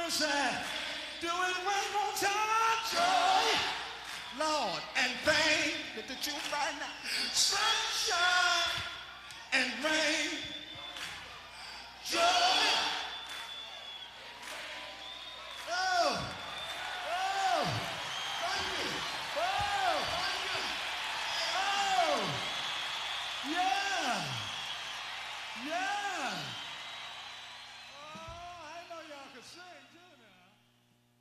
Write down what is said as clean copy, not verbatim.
say, do it one more time, joy, Lord, and pain. Let the truth right now. Sunshine and rain.